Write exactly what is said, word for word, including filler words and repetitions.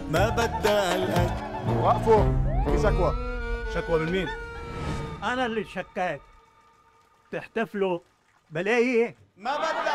ما بدها الأكل. وقفوا، في شكوى. شكوى من مين؟ أنا اللي شكاك. تحتفلوا بلاقي ما بدها